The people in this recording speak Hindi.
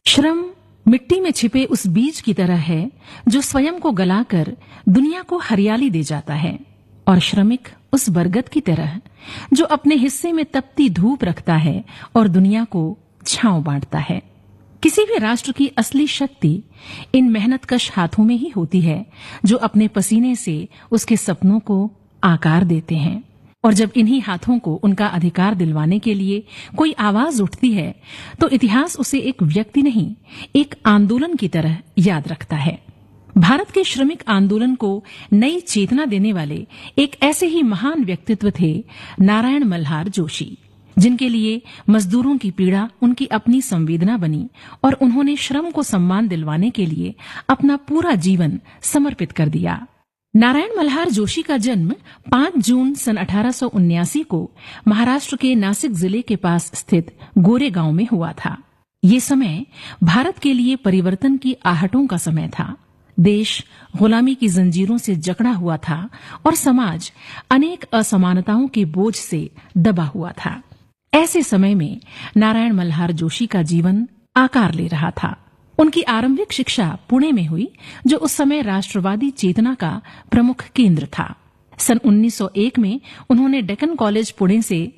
श्रम मिट्टी में छिपे उस बीज की तरह है जो स्वयं को गलाकर दुनिया को हरियाली दे जाता है, और श्रमिक उस बरगद की तरह जो अपने हिस्से में तपती धूप रखता है और दुनिया को छांव बांटता है। किसी भी राष्ट्र की असली शक्ति इन मेहनतकश हाथों में ही होती है जो अपने पसीने से उसके सपनों को आकार देते हैं। और जब इन्हीं हाथों को उनका अधिकार दिलवाने के लिए कोई आवाज उठती है तो इतिहास उसे एक व्यक्ति नहीं, एक आंदोलन की तरह याद रखता है। भारत के श्रमिक आंदोलन को नई चेतना देने वाले एक ऐसे ही महान व्यक्तित्व थे नारायण मल्हार जोशी, जिनके लिए मजदूरों की पीड़ा उनकी अपनी संवेदना बनी और उन्होंने श्रम को सम्मान दिलवाने के लिए अपना पूरा जीवन समर्पित कर दिया। नारायण मल्हार जोशी का जन्म 5 जून सन 1879 को महाराष्ट्र के नासिक जिले के पास स्थित गोरेगांव में हुआ था। ये समय भारत के लिए परिवर्तन की आहटों का समय था। देश गुलामी की जंजीरों से जकड़ा हुआ था और समाज अनेक असमानताओं के बोझ से दबा हुआ था। ऐसे समय में नारायण मल्हार जोशी का जीवन आकार ले रहा था। उनकी आरंभिक शिक्षा पुणे में हुई, जो उस समय राष्ट्रवादी चेतना का प्रमुख केंद्र था। सन 1901 में उन्होंने डेक्कन कॉलेज पुणे से